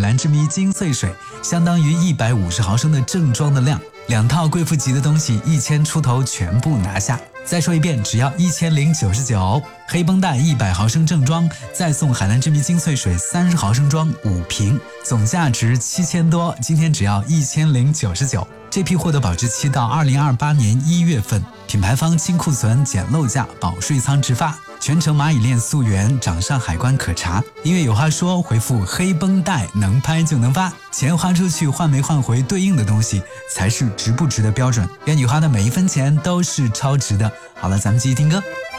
蓝之谜精粹水，相当于150毫升的正装的量，2套贵妇级的东西1000出头全部拿下。再说一遍，只要1099，黑绷带100毫升正装，再送海蓝之谜精粹水30毫升装5瓶，总价值7000多，今天只要1099。这批货的保质期到2028年1月份，品牌方清库存、减漏价、保税仓直发，全程蚂蚁链溯源，掌上海关可查。音乐有话说，回复黑绷带，能拍就能发，钱花出去换没换回对应的东西，才是值不值的标准。愿你花的每一分钱都是超值的。好了，咱们继续听歌。